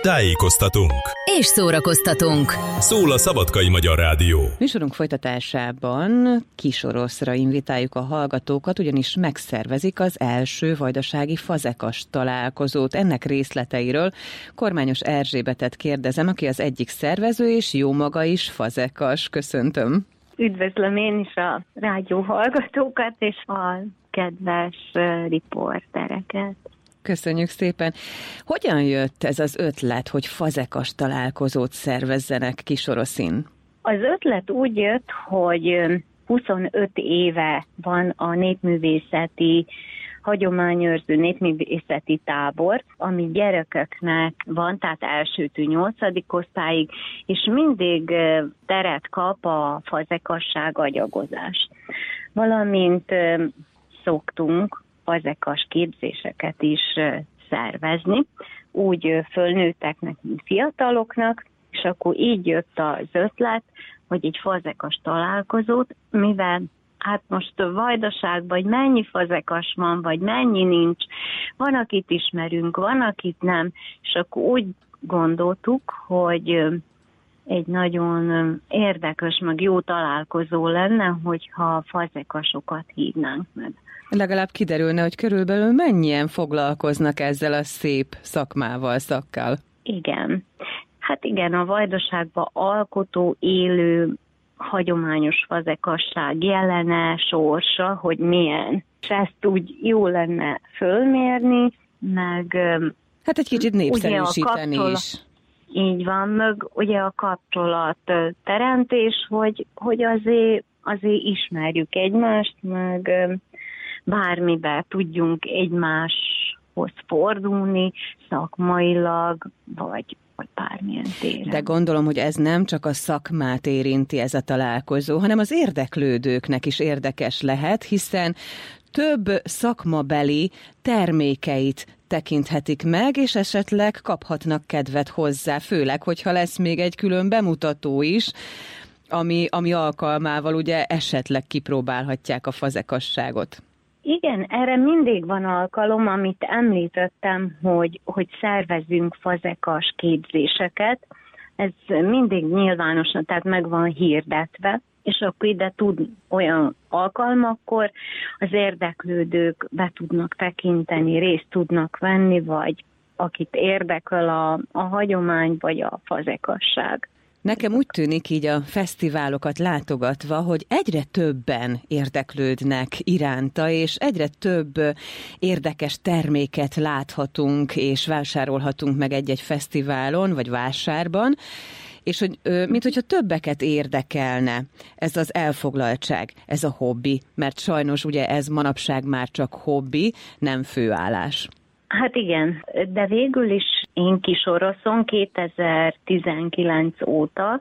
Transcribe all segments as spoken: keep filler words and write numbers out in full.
Tájékoztatunk és szórakoztatunk. Szól a Szabadkai Magyar Rádió. Műsorunk folytatásában Kisoroszra invitáljuk a hallgatókat, ugyanis megszervezik az első vajdasági fazekas találkozót. Ennek részleteiről Kormányos Erzsébetet kérdezem, aki az egyik szervező, és jó maga is fazekas. Köszöntöm. Üdvözlöm én is a rádió hallgatókat és a kedves riportereket. Köszönjük szépen. Hogyan jött ez az ötlet, hogy fazekas találkozót szervezzenek Kisoroszin? Az ötlet úgy jött, hogy huszonöt éve van a népművészeti, hagyományőrző népművészeti tábor, ami gyerekeknek van, tehát elsőtől nyolcadik osztályig, és mindig teret kap a fazekasság agyagozás. Valamint szoktunk fazekas képzéseket is szervezni, úgy fölnőtteknek, mint fiataloknak, és akkor így jött az ötlet, hogy egy fazekas találkozót, mivel hát most Vajdaságban, hogy mennyi fazekas van, vagy mennyi nincs, van, akit ismerünk, van, akit nem, és akkor úgy gondoltuk, hogy egy nagyon érdekes, meg jó találkozó lenne, hogyha fazekasokat hívnánk meg. Legalább kiderülne, hogy körülbelül mennyien foglalkoznak ezzel a szép szakmával, szakkal. Igen. Hát igen, a Vajdaságban alkotó, élő, hagyományos fazekasság jelene, sorsa, hogy milyen. És ezt úgy jó lenne fölmérni, meg... Hát egy kicsit népszerűsíteni is. Így van, meg ugye a kapcsolat teremtés, hogy, hogy azért, azért ismerjük egymást, meg bármiben tudjunk egymáshoz fordulni, szakmailag, vagy, vagy bármilyen téren. De gondolom, hogy ez nem csak a szakmát érinti ez a találkozó, hanem az érdeklődőknek is érdekes lehet, hiszen több szakmabeli termékeit tekinthetik meg, és esetleg kaphatnak kedvet hozzá, főleg, hogyha lesz még egy külön bemutató is, ami, ami alkalmával ugye esetleg kipróbálhatják a fazekasságot. Igen, erre mindig van alkalom, amit említettem, hogy, hogy szervezünk fazekas képzéseket. Ez mindig nyilvánosan, tehát meg van hirdetve, és akkor ide tud olyan alkalmakkor az érdeklődők be tudnak tekinteni, részt tudnak venni, vagy akit érdekel a, a hagyomány, vagy a fazekasság. Nekem úgy tűnik így a fesztiválokat látogatva, hogy egyre többen érdeklődnek iránta, és egyre több érdekes terméket láthatunk, és vásárolhatunk meg egy-egy fesztiválon, vagy vásárban, és hogy mint hogyha többeket érdekelne ez az elfoglaltság, ez a hobbi, mert sajnos ugye ez manapság már csak hobbi, nem főállás. Hát igen, de végül is én Kisoroszon kétezer-tizenkilenc óta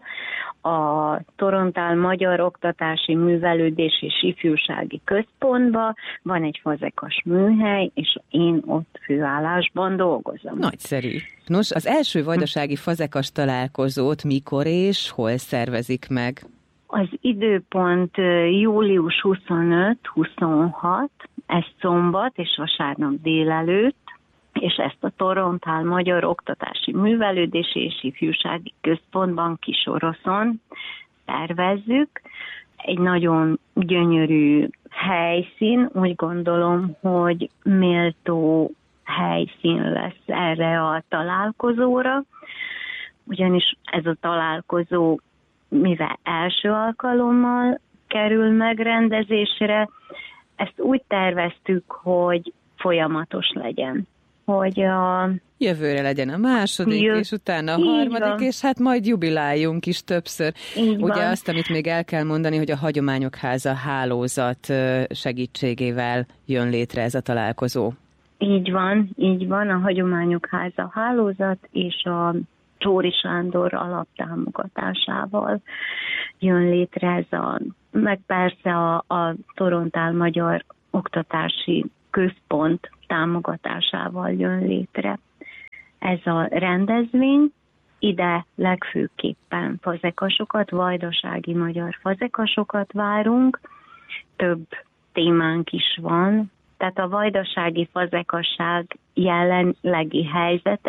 a Torontál Magyar Oktatási Művelődés és Ifjúsági Központban van egy fazekas műhely, és én ott főállásban dolgozom. Nagyszerű. Nos, az első vajdasági fazekas találkozót mikor és hol szervezik meg? Az időpont július huszonöt-huszonhat, ez szombat és vasárnap délelőtt, és ezt a Torontál Magyar Oktatási Művelődési és Ifjúsági Központban Kisoroszon szervezzük. Egy nagyon gyönyörű helyszín, úgy gondolom, hogy méltó helyszín lesz erre a találkozóra, ugyanis ez a találkozó, mivel első alkalommal kerül megrendezésre, ezt úgy terveztük, hogy folyamatos legyen. Hogy a... Jövőre legyen a második, Jö... és utána a harmadik, és hát majd jubiláljunk is többször. Így Ugye van. Azt, amit még el kell mondani, hogy a Hagyományok Háza hálózat segítségével jön létre ez a találkozó. Így van, így van, a Hagyományok Háza hálózat és a Csóri Sándor alaptámogatásával jön létre ez a, meg persze a, a Torontál Magyar Oktatási Központ támogatásával jön létre ez a rendezvény. Ide legfőképpen fazekasokat, vajdasági magyar fazekasokat várunk. Több témánk is van. Tehát a vajdasági fazekasság jelenlegi helyzete,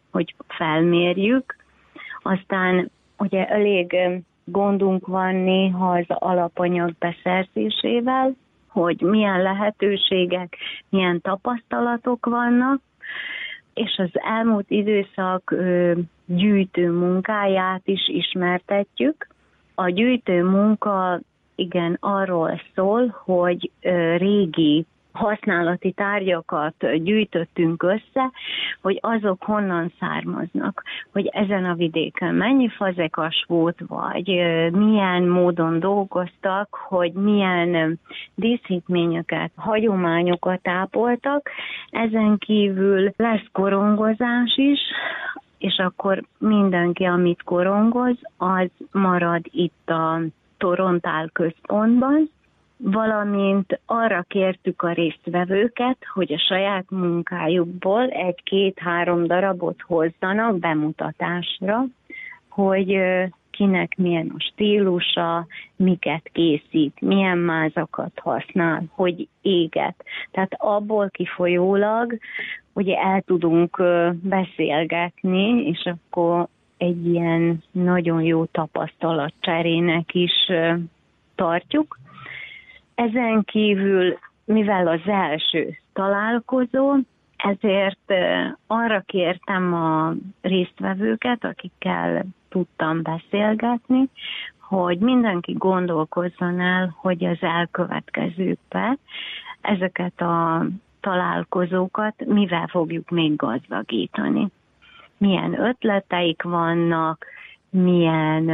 hogy felmérjük. Aztán ugye elég gondunk van néha az alapanyag beszerzésével, hogy milyen lehetőségek, milyen tapasztalatok vannak, és az elmúlt időszak gyűjtő munkáját is ismertetjük. A gyűjtő munka igen arról szól, hogy régi használati tárgyakat gyűjtöttünk össze, hogy azok honnan származnak, hogy ezen a vidéken mennyi fazekas volt, vagy milyen módon dolgoztak, hogy milyen díszítményeket, hagyományokat ápoltak. Ezen kívül lesz korongozás is, és akkor mindenki, amit korongoz, az marad itt a Torontál központban, valamint arra kértük a résztvevőket, hogy a saját munkájukból egy-két-három darabot hozzanak bemutatásra, hogy kinek milyen a stílusa, miket készít, milyen mázakat használ, hogy éget. Tehát abból kifolyólag ugye el tudunk beszélgetni, és akkor egy ilyen nagyon jó tapasztalatcserének is tartjuk. Ezen kívül, mivel az első találkozó, ezért arra kértem a résztvevőket, akikkel tudtam beszélgetni, hogy mindenki gondolkozzon el, hogy az elkövetkezőkben ezeket a találkozókat mivel fogjuk még gazdagítani. Milyen ötleteik vannak, milyen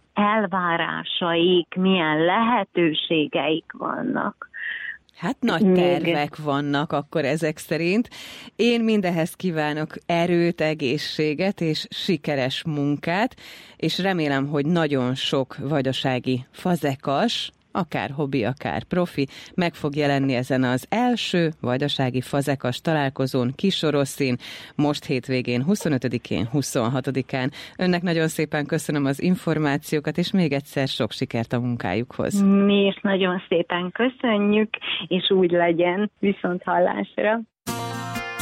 elvárásaik, milyen lehetőségeik vannak. Hát nagy tervek vannak akkor ezek szerint. Én mindehhez kívánok erőt, egészséget és sikeres munkát, és remélem, hogy nagyon sok vajdasági fazekas, akár hobbi, akár profi, meg fog jelenni ezen az első vajdasági fazekas találkozón Kisoroszin, most hétvégén huszonötödikén, huszonhatodikán. Önnek nagyon szépen köszönöm az információkat, és még egyszer sok sikert a munkájukhoz. Mi is nagyon szépen köszönjük, és úgy legyen, viszont hallásra.